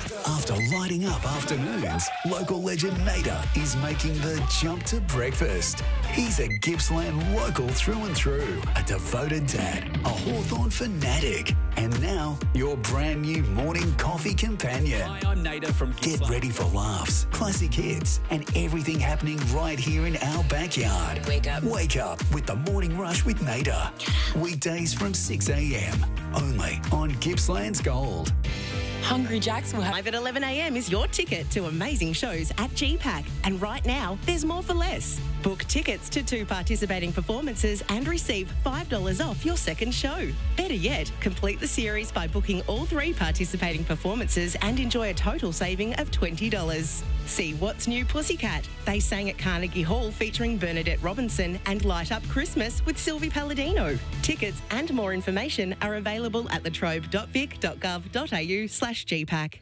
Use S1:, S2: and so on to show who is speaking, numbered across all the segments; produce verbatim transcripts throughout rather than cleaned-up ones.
S1: After lighting up afternoons, local legend Nader is making the jump to breakfast. He's a Gippsland local through and through, a devoted dad, a Hawthorn fanatic, and now your brand new morning coffee companion.
S2: Hi, I'm Nader from
S1: Get
S2: Gippsland.
S1: ready for laughs, classic hits, and everything happening right here in our backyard.
S3: Wake up.
S1: Wake up with the Morning Rush with Nader. Weekdays from six a.m. only on Gippsland's Gold.
S3: Hungry Jacks will have
S4: Live at eleven a.m. is your ticket to amazing shows at G PAC. And right now, there's more for less. Book tickets to two participating performances and receive five dollars off your second show. Better yet, complete the series by booking all three participating performances and enjoy a total saving of twenty dollars. See What's New Pussycat. They sang at Carnegie Hall featuring Bernadette Robinson and Light Up Christmas with Sylvie Palladino. Tickets and more information are available at latrobe dot vic dot gov dot a u slash G PAC.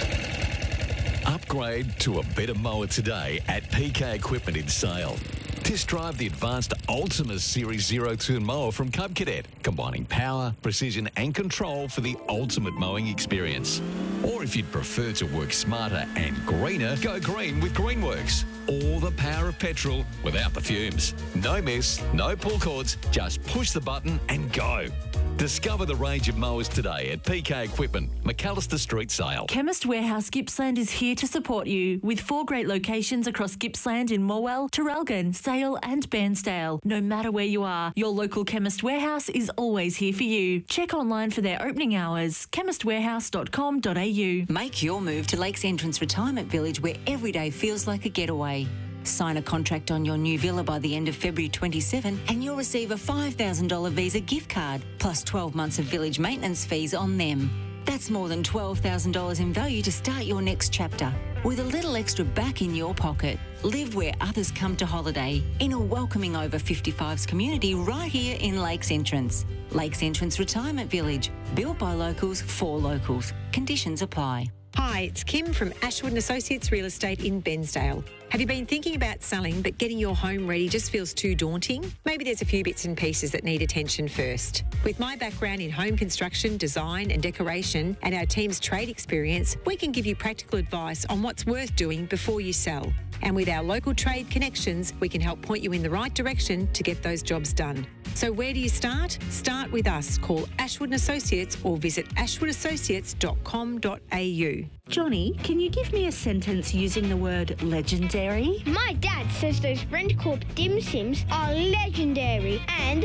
S5: Upgrade to a better mower today at P K Equipment in Sale. Test drive the advanced Ultima Series zero turn mower from Cub Cadet, combining power, precision and control for the ultimate mowing experience. Or if you'd prefer to work smarter and greener, go green with Greenworks. All the power of petrol without the fumes. No mess, no pull cords, just push the button and go. Discover the range of mowers today at P K Equipment, McAllister Street Sale.
S6: Chemist Warehouse Gippsland is here to support you with four great locations across Gippsland in Morwell, Traralgon, Sale and Bairnsdale. No matter where you are, your local Chemist Warehouse is always here for you. Check online for their opening hours, chemist warehouse dot com dot a u.
S7: Make your move to Lakes Entrance Retirement Village where every day feels like a getaway. Sign a contract on your new villa by the end of February twenty-seventh and you'll receive a five thousand dollars Visa gift card plus twelve months of village maintenance fees on them. That's more than twelve thousand dollars in value to start your next chapter. With a little extra back in your pocket, live where others come to holiday in a welcoming over fifty-fives community right here in Lakes Entrance. Lakes Entrance Retirement Village, built by locals for locals. Conditions apply.
S8: Hi, it's Kim from Ashwood and Associates Real Estate in Bensdale. Have you been thinking about selling but getting your home ready just feels too daunting? Maybe there's a few bits and pieces that need attention first. With my background in home construction, design and decoration and our team's trade experience, we can give you practical advice on what's worth doing before you sell. And with our local trade connections, we can help point you in the right direction to get those jobs done. So where do you start? Start with us. Call Ashwood and Associates or visit ashwood associates dot com dot a u.
S6: Johnny, can you give me a sentence using the word legendary?
S9: My dad says those Brentcorp dim sims are legendary and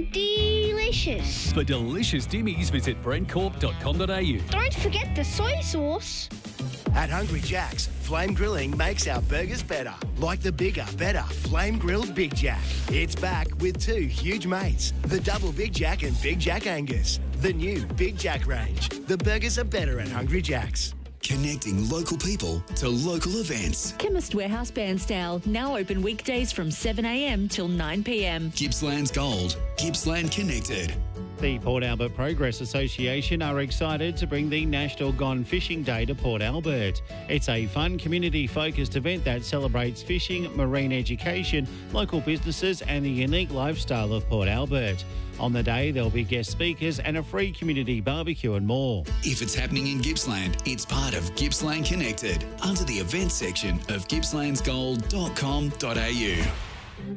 S9: delicious.
S2: For delicious dimmies, visit brentcorp dot com dot a u.
S9: Don't forget the soy sauce.
S10: At Hungry Jack's, Flame Grilling makes our burgers better. Like the bigger, better Flame Grilled Big Jack. It's back with two huge mates, the Double Big Jack and Big Jack Angus. The new Big Jack range. The burgers are better at Hungry Jack's.
S1: Connecting local people to local events.
S6: Chemist Warehouse Bairnsdale, now open weekdays from seven a.m. till nine p.m.
S1: Gippsland's Gold. Gippsland Connected.
S11: The Port Albert Progress Association are excited to bring the National Gone Fishing Day to Port Albert. It's a fun, community-focused event that celebrates fishing, marine education, local businesses and the unique lifestyle of Port Albert. On the day, there'll be guest speakers and a free community barbecue and more.
S1: If it's happening in Gippsland, it's part of Gippsland Connected under the events section of gippslands gold dot com dot a u.